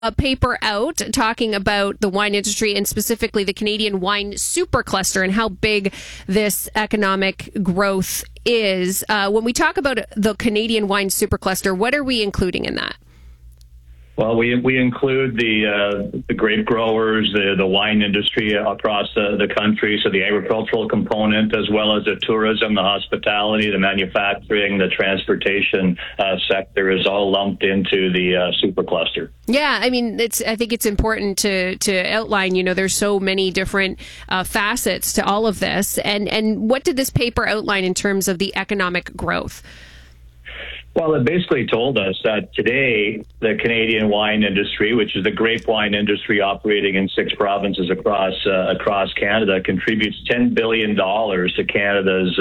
a paper out talking about the wine industry and specifically the Canadian wine supercluster and how big this economic growth is. When we talk about the Canadian wine supercluster, what are we including in that? Well, we include the grape growers, the wine industry across the country, so the agricultural component, as well as the tourism, the hospitality, the manufacturing, the transportation sector is all lumped into the supercluster. Yeah, I mean, I think it's important to outline, there's so many different facets to all of this. And what did this paper outline in terms of the economic growth? Well, it basically told us that today the Canadian wine industry, which is the grape wine industry operating in 6 provinces across Canada, contributes $10 billion to Canada's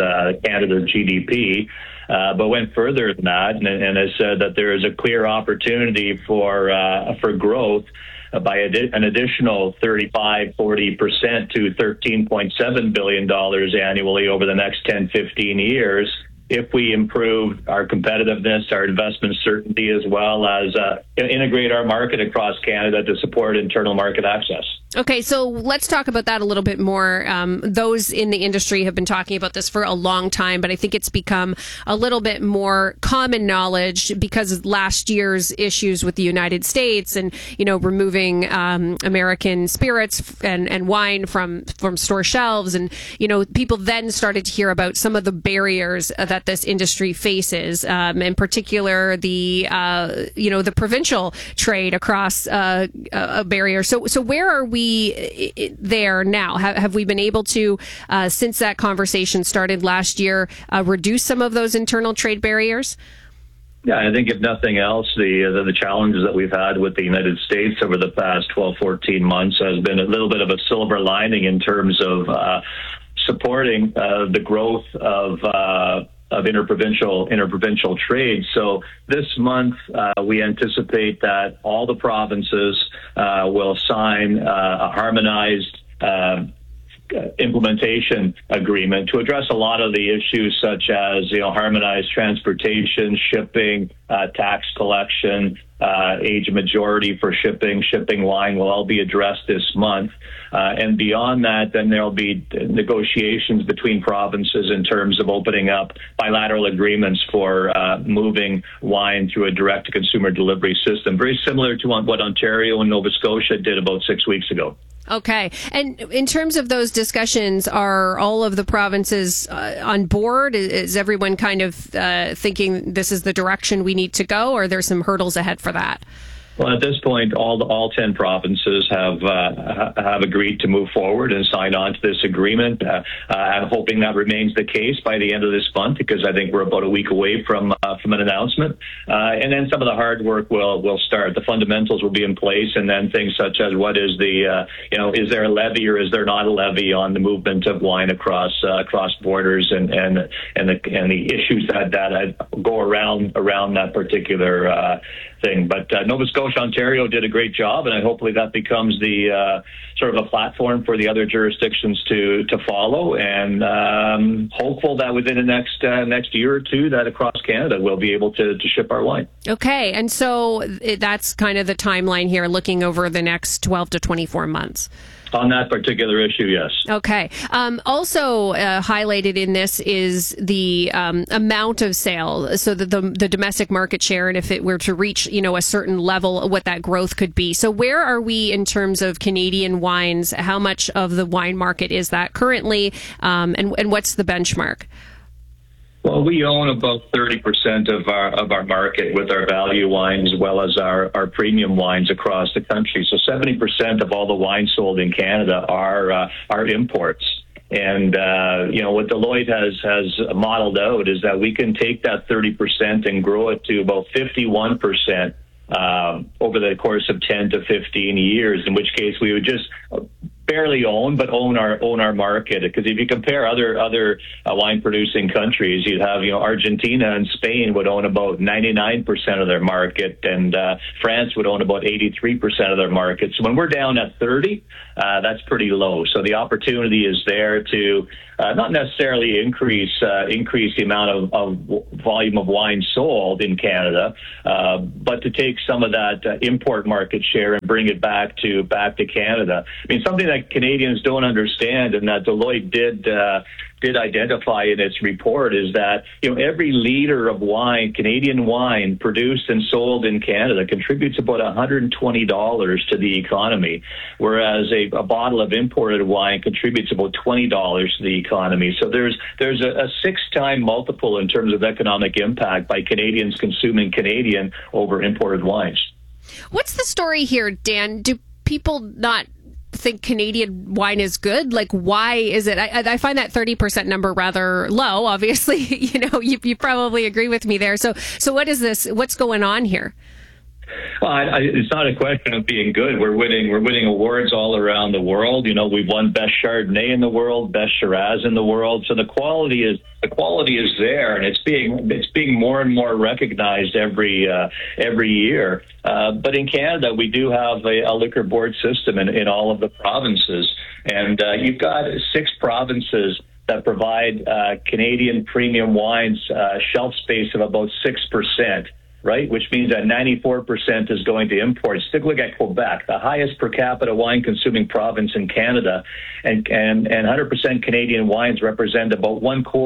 GDP, but went further than that and has said that there is a clear opportunity for growth by an additional 35-40% to $13.7 billion annually over the next 10-15 years. If we improve our competitiveness, our investment certainty, as well as integrate our market across Canada to support internal market access. Okay, so let's talk about that a little bit more. Those in the industry have been talking about this for a long time, but I think it's become a little bit more common knowledge because of last year's issues with the United States and, removing American spirits and wine from store shelves. And, people then started to hear about some of the barriers that this industry faces, in particular the provincial trade across a barrier. So where are we there now? Have we been able to, since that conversation started last year, reduce some of those internal trade barriers? Yeah, I think if nothing else, the challenges that we've had with the United States over the past 12, 14 months has been a little bit of a silver lining in terms of supporting the growth of interprovincial trade. So this month, we anticipate that all the provinces will sign a harmonized implementation agreement to address a lot of the issues such as harmonized transportation, shipping, tax collection, age majority for shipping wine will all be addressed this month. And beyond that, then there'll be negotiations between provinces in terms of opening up bilateral agreements for moving wine through a direct-to-consumer delivery system, very similar to what Ontario and Nova Scotia did about 6 weeks ago. Okay. And in terms of those discussions, are all of the provinces on board? Is everyone kind of thinking this is the direction we need to go, or are there some hurdles ahead for that? Well, at this point, all 10 provinces have agreed to move forward and sign on to this agreement. I'm hoping that remains the case by the end of this month, because I think we're about a week away from an announcement. And then some of the hard work will start. The fundamentals will be in place, and then things such as what is the is there a levy or is there not a levy on the movement of wine across borders and the issues that go around that particular thing. But Nova Scotia, Ontario did a great job, and hopefully that becomes the sort of a platform for the other jurisdictions to follow. And hopeful that within the next year or two, that across Canada we'll be able to ship our wine. Okay, and so that's kind of the timeline here, looking over the next 12 to 24 months. On that particular issue, yes. Okay. Also highlighted in this is the amount of sale, so the domestic market share, and if it were to reach a certain level, what that growth could be. So where are we in terms of Canadian wines? How much of the wine market is that currently, and what's the benchmark? Well, we own about 30% of our market with our value wines, as well as our premium wines across the country. So 70% of all the wine sold in Canada are imports. And what Deloitte has modeled out is that we can take that 30% and grow it to about 51% over the course of 10 to 15 years, in which case we would just fairly own, but own our market. Because if you compare other wine producing countries, you'd have Argentina and Spain would own about 99% of their market, and France would own about 83% of their market. So when we're down at 30, that's pretty low. So the opportunity is there to not necessarily increase the amount of volume of wine sold in Canada, but to take some of that import market share and bring it back to Canada. I mean, something that Canadians don't understand, and that Deloitte did identify in its report, is that every liter of wine, Canadian wine, produced and sold in Canada contributes about $120 to the economy, whereas a bottle of imported wine contributes about $20 to the economy. So there's a 6-time multiple in terms of economic impact by Canadians consuming Canadian over imported wines. What's the story here, Dan? Do people not think Canadian wine is good? Like, why is it? I find that 30% number rather low. Obviously, you probably agree with me there. So what is this? What's going on here? Well, it's not a question of being good. We're winning awards all around the world. We've won Best Chardonnay in the world, Best Shiraz in the world. So the quality is there, and it's being more and more recognized every year. But in Canada, we do have a liquor board system in all of the provinces, and you've got 6 provinces that provide Canadian premium wines shelf space of about 6%. Right, which means that 94% is going to imports. Take a look at Quebec, the highest per capita wine consuming province in Canada, and 100% Canadian wines represent about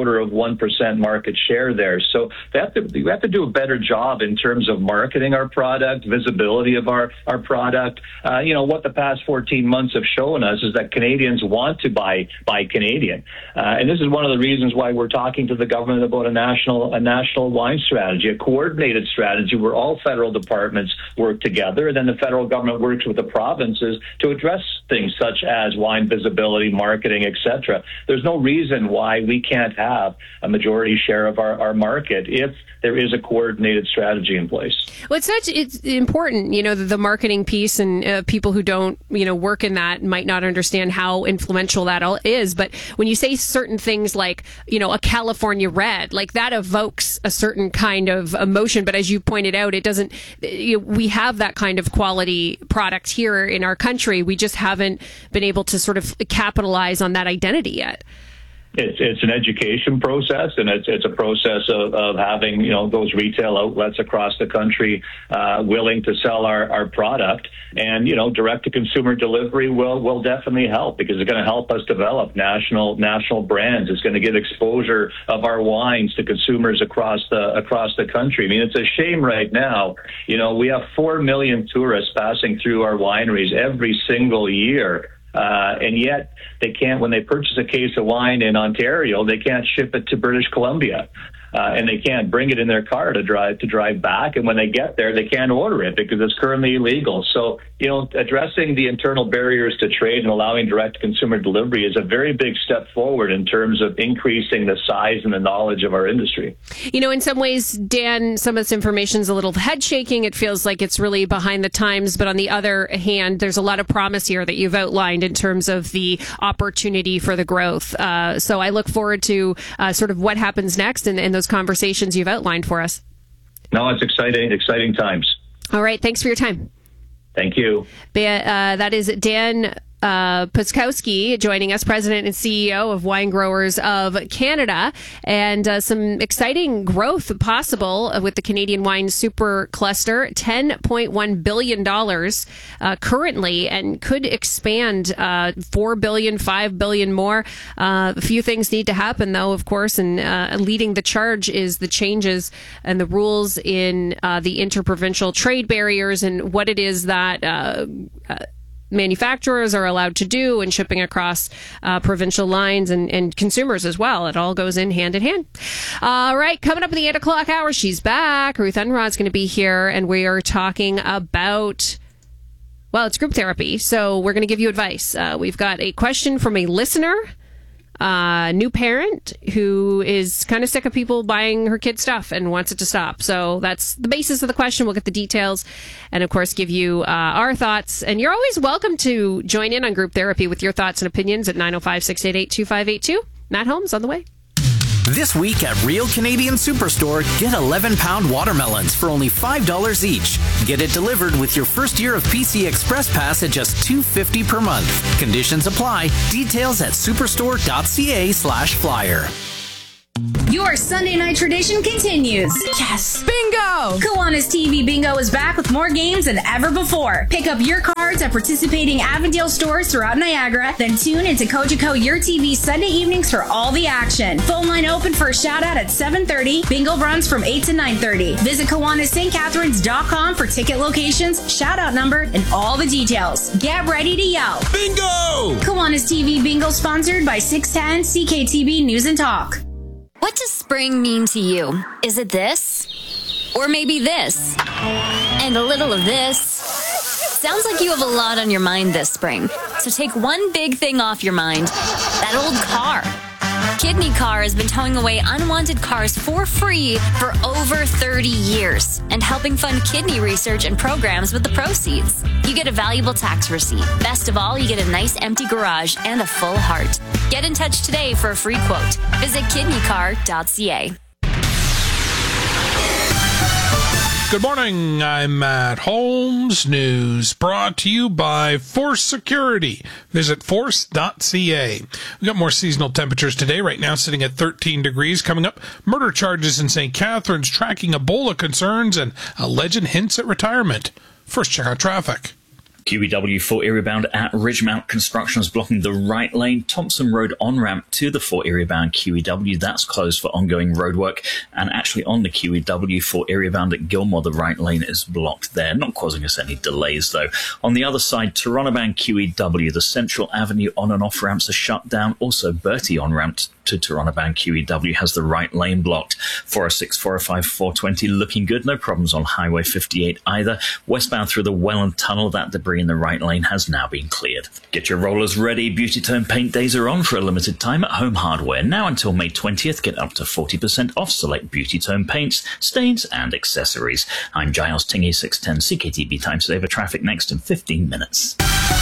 1/4% market share there. So we have to do a better job in terms of marketing our product, visibility of our product. What the past 14 months have shown us is that Canadians want to buy Canadian, and this is one of the reasons why we're talking to the government about a national wine strategy, a coordinated strategy where all federal departments work together, and then the federal government works with the provinces to address things such as wine visibility, marketing, etc. There's no reason why we can't have a majority share of our market if there is a coordinated strategy in place. Well, it's important, the marketing piece, and people who don't, work in that might not understand how influential that all is. But when you say certain things like, a California red, like that evokes a certain kind of emotion. But as you pointed out, it doesn't. We have that kind of quality product here in our country. We just haven't been able to sort of capitalize on that identity yet. It's an education process, and it's a process of having those retail outlets across the country willing to sell our product, and direct to consumer delivery will definitely help, because it's going to help us develop national brands. It's going to give exposure of our wines to consumers across the country. I mean, it's a shame right now. We have 4 million tourists passing through our wineries every single year. And yet they can't, when they purchase a case of wine in Ontario, they can't ship it to British Columbia. And they can't bring it in their car to drive back. And when they get there, they can't order it because it's currently illegal. So, addressing the internal barriers to trade and allowing direct consumer delivery is a very big step forward in terms of increasing the size and the knowledge of our industry. In some ways, Dan, some of this information is a little head shaking. It feels like it's really behind the times. But on the other hand, there's a lot of promise here that you've outlined in terms of the opportunity for the growth. So I look forward to sort of what happens next and those conversations you've outlined for us. No, it's exciting times. All right. Thanks for your time. Thank you. That is Dan Puskowski joining us, President and CEO of Wine Growers of Canada, and some exciting growth possible with the Canadian Wine Super Cluster, $10.1 billion currently, and could expand $4 billion, $5 billion more. A few things need to happen, though, of course, and leading the charge is the changes and the rules in the interprovincial trade barriers and what it is that manufacturers are allowed to do and shipping across provincial lines and consumers as well. It all goes in hand. All right, coming up in the 8 o'clock hour, she's back. Ruth Unrod's going to be here, and we are talking about, well, it's group therapy. So we're going to give you advice. We've got a question from a listener new parent who is kind of sick of people buying her kid stuff and wants it to stop. So that's the basis of the question. We'll get the details and, of course, give you our thoughts. And you're always welcome to join in on group therapy with your thoughts and opinions at 905-688-2582. Matt Holmes on the way. This week at Real Canadian Superstore, get 11-pound watermelons for only $5 each. Get it delivered with your first year of PC Express Pass at just $2.50 per month. Conditions apply. Details at superstore.ca/flyer. Your Sunday night tradition continues. Yes! Bingo! Kiwanis TV Bingo is back with more games than ever before. Pick up your cards at participating Avondale stores throughout Niagara, then tune into Cogeco Your TV Sunday evenings for all the action. Phone line open for a shout-out at 7:30. Bingo runs from 8 to 9:30. Visit KiwanisSt.Catharines.com for ticket locations, shout-out number, and all the details. Get ready to yell. Bingo! Kiwanis TV Bingo sponsored by 610 CKTB News and Talk. What does spring mean to you? Is it this? Or maybe this? And a little of this? Sounds like you have a lot on your mind this spring. So take one big thing off your mind. That old car. Kidney Car has been towing away unwanted cars for free for over 30 years and helping fund kidney research and programs with the proceeds. You get a valuable tax receipt. Best of all, you get a nice empty garage and a full heart. Get in touch today for a free quote. Visit kidneycar.ca. Good morning, I'm Matt Holmes. News brought to you by Force Security. Visit force.ca. We got more seasonal temperatures today, right now sitting at 13 degrees. Coming up, murder charges in St. Catharines, tracking Ebola concerns, and a legend hints at retirement. First, check out traffic. QEW 4 area bound at Ridgemount. Construction is blocking the right lane. Thompson Road on-ramp to the 4 area bound QEW. That's closed for ongoing roadwork. And actually on the QEW 4 area bound at Gilmore, the right lane is blocked there. Not causing us any delays, though. On the other side, Toronto bound QEW. The Central Avenue on and off ramps are shut down. Also, Bertie on-ramp to Toronto bound QEW has the right lane blocked. 406, 405, 420 looking good. No problems on Highway 58 either. Westbound through the Welland Tunnel, that debris in the right lane has now been cleared. Get your rollers ready. Beauty Tone paint days are on for a limited time at Home Hardware. Now until May 20th, get up to 40% off select Beauty Tone paints, stains, and accessories. I'm Giles Tingy, 610 CKTB Time Saver. Traffic next in 15 minutes.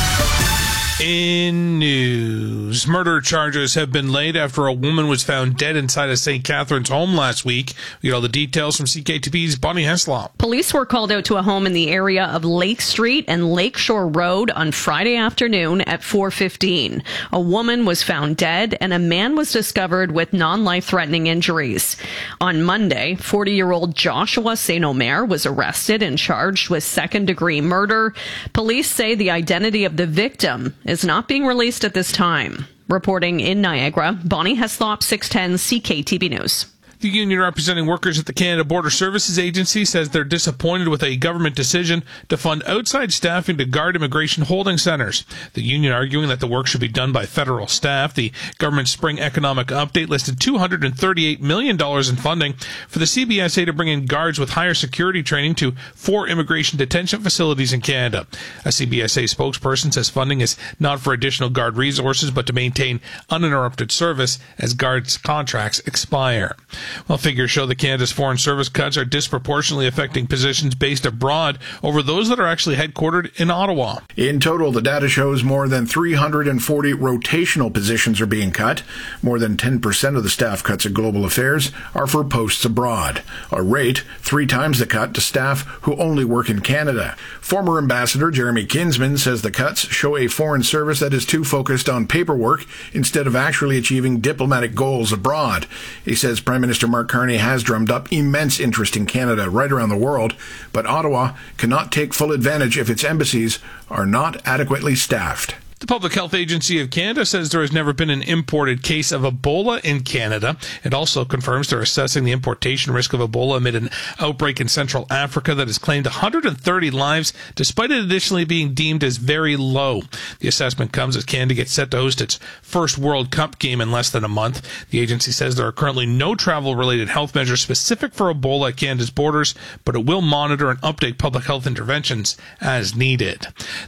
In news, murder charges have been laid after a woman was found dead inside a St. Catharines home last week. We get all the details from CKTV's Bonnie Heslop. Police were called out to a home in the area of Lake Street and Lakeshore Road on Friday afternoon at 4:15. A woman was found dead and a man was discovered with non-life-threatening injuries. On Monday, 40-year-old Joshua St. Omer was arrested and charged with second-degree murder. Police say the identity of the victim is not being released at this time. Reporting in Niagara, Bonnie Heslop, 610 CKTB News. The union representing workers at the Canada Border Services Agency says they're disappointed with a government decision to fund outside staffing to guard immigration holding centers. The union arguing that the work should be done by federal staff. The government's spring economic update listed $238 million in funding for the CBSA to bring in guards with higher security training to 4 immigration detention facilities in Canada. A CBSA spokesperson says funding is not for additional guard resources, but to maintain uninterrupted service as guards' contracts expire. Well, figures show that Canada's foreign service cuts are disproportionately affecting positions based abroad over those that are actually headquartered in Ottawa. In total, the data shows more than 340 rotational positions are being cut. More than 10% of the staff cuts at Global Affairs are for posts abroad, a rate 3 times the cut to staff who only work in Canada. Former Ambassador Jeremy Kinsman says the cuts show a foreign service that is too focused on paperwork instead of actually achieving diplomatic goals abroad. He says Prime Minister Mark Carney has drummed up immense interest in Canada right around the world, but Ottawa cannot take full advantage if its embassies are not adequately staffed. The Public Health Agency of Canada says there has never been an imported case of Ebola in Canada. It also confirms they're assessing the importation risk of Ebola amid an outbreak in Central Africa that has claimed 130 lives, despite it additionally being deemed as very low. The assessment comes as Canada gets set to host its first World Cup game in less than a month. The agency says there are currently no travel-related health measures specific for Ebola at Canada's borders, but it will monitor and update public health interventions as needed.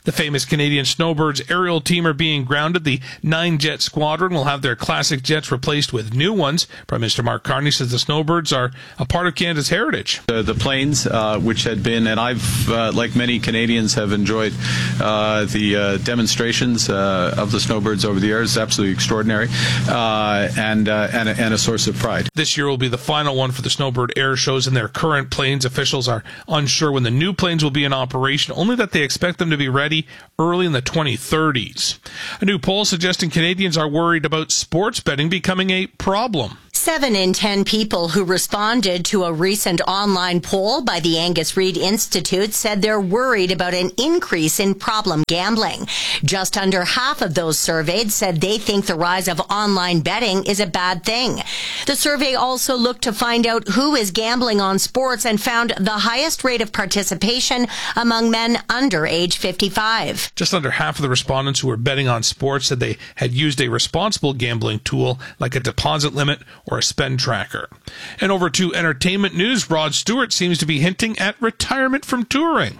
The famous Canadian Snowbirds aerial team are being grounded. The 9-jet squadron will have their classic jets replaced with new ones. Prime Minister Mark Carney says the Snowbirds are a part of Canada's heritage. The planes, which had been, and I've, like many Canadians, have enjoyed the demonstrations of the Snowbirds over the years. Absolutely extraordinary, and a source of pride. This year will be the final one for the Snowbird air shows and their current planes. Officials are unsure when the new planes will be in operation, only that they expect them to be ready early in the 2030s. A new poll suggesting Canadians are worried about sports betting becoming a problem. 7 in 10 people who responded to a recent online poll by the Angus Reid Institute said they're worried about an increase in problem gambling. Just under half of those surveyed said they think the rise of online betting is a bad thing. The survey also looked to find out who is gambling on sports and found the highest rate of participation among men under age 55. Just under half of the respondents who were betting on sports said they had used a responsible gambling tool like a deposit limit or a spend tracker. And over to entertainment news, Rod Stewart seems to be hinting at retirement from touring.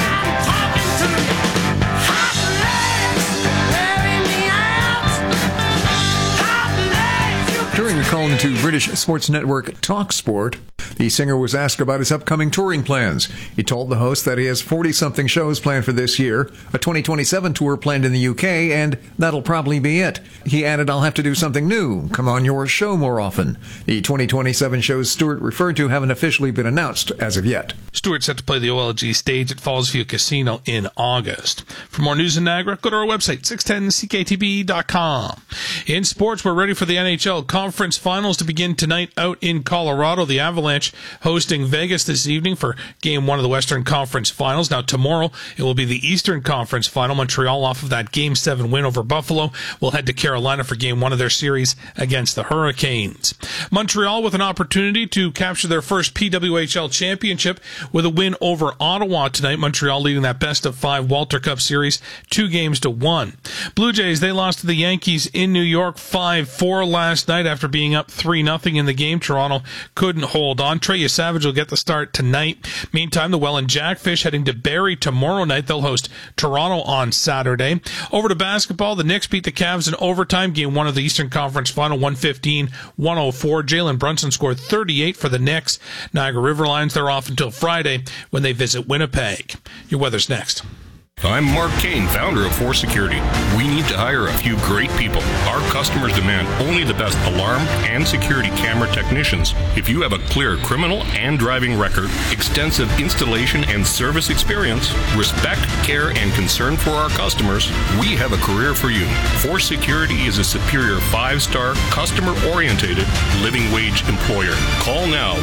During a call into British sports network TalkSport, the singer was asked about his upcoming touring plans. He told the host that he has 40-something shows planned for this year, a 2027 tour planned in the UK, and that'll probably be it. He added, "I'll have to do something new, come on your show more often." The 2027 shows Stewart referred to haven't officially been announced as of yet. Stewart set to play the OLG stage at Fallsview Casino in August. For more news in Niagara, go to our website, 610ckTB.com. In sports, we're ready for the NHL Conference Finals to begin tonight out in Colorado. The Avalanche hosting Vegas this evening for Game 1 of the Western Conference Finals. Now tomorrow, it will be the Eastern Conference Final. Montreal, off of that Game 7 win over Buffalo, will head to Carolina for Game 1 of their series against the Hurricanes. Montreal with an opportunity to capture their first PWHL championship with a win over Ottawa tonight. Montreal leading that best-of-5 Walter Cup series 2-1. Blue Jays, they lost to the Yankees in New York 5-4 last night after being up 3-0 in the game. Toronto couldn't hold on. Trey Savage will get the start tonight. Meantime, the Welland Jackfish heading to Barrie tomorrow night. They'll host Toronto on Saturday. Over to basketball, the Knicks beat the Cavs in overtime. Game 1 of the Eastern Conference Final, 115-104. Jalen Brunson scored 38 for the Knicks. Niagara River Lions, they're off until Friday when they visit Winnipeg. Your weather's next. I'm Mark Kane, founder of Force Security. We need to hire a few great people. Our customers demand only the best alarm and security camera technicians. If you have a clear criminal and driving record, extensive installation and service experience, respect, care, and concern for our customers, we have a career for you. Force Security is a superior 5-star, customer-oriented, living wage employer. Call now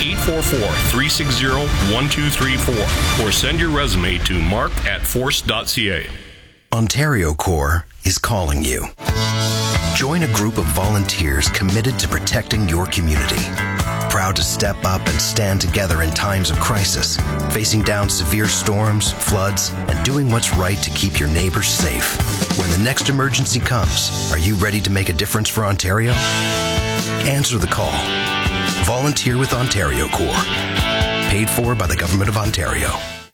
1-844-360-1234 or send your resume to mark@force.ca. Ontario Corps is calling you. Join a group of volunteers committed to protecting your community. Proud to step up and stand together in times of crisis, facing down severe storms, floods, and doing what's right to keep your neighbors safe. When the next emergency comes, are you ready to make a difference for Ontario? Answer the call. Volunteer with Ontario Corps. Paid for by the Government of Ontario.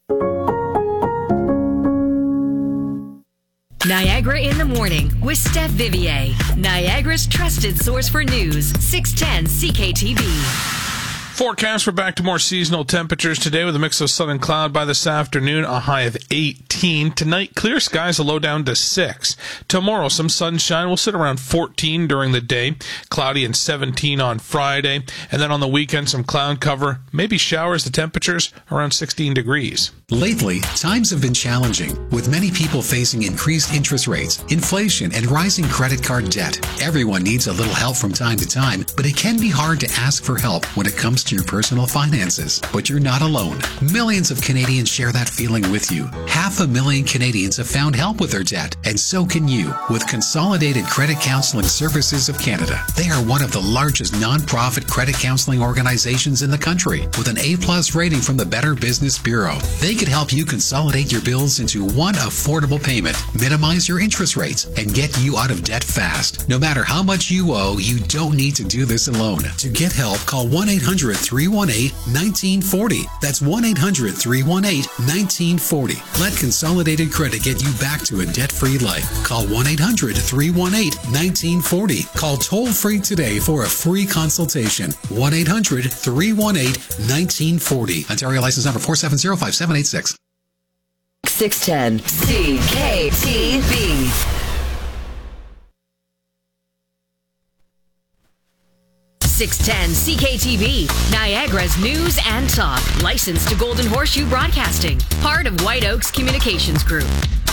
Niagara in the Morning with Steph Vivier. Niagara's trusted source for news. 610 CKTB. Forecast, we're back to more seasonal temperatures today with a mix of sun and cloud by this afternoon, a high of 18. Tonight, clear skies, a low down to 6. Tomorrow, some sunshine. We'll sit around 14 during the day, cloudy and 17 on Friday. And then on the weekend, some cloud cover, maybe showers, the temperatures around 16 degrees. Lately, times have been challenging, with many people facing increased interest rates, inflation, and rising credit card debt. Everyone needs a little help from time to time, but it can be hard to ask for help when it comes to your personal finances. But you're not alone. Millions of Canadians share that feeling with you. 500,000 Canadians have found help with their debt, and so can you with Consolidated Credit Counseling Services of Canada. They are one of the largest non-profit credit counseling organizations in the country, with an A+ rating from the Better Business Bureau. They could help you consolidate your bills into one affordable payment, minimize your interest rates, and get you out of debt fast. No matter how much you owe, you don't need to do this alone. To get help, call 1-800 1-800-318-1940. That's 1-800-318-1940. Let Consolidated Credit get you back to a debt-free life. Call 1-800-318-1940. Call toll-free today for a free consultation. 1-800-318-1940. Ontario license number 4705786. 610 CKTV. 610 CKTV, Niagara's news and talk. Licensed to Golden Horseshoe Broadcasting. Part of White Oaks Communications Group.